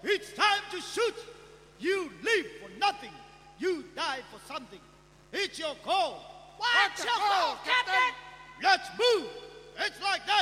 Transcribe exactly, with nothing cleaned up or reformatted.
It's time to shoot. You live for nothing. You die for something. It's your call. What's your call, Captain? Let's move. It's like that.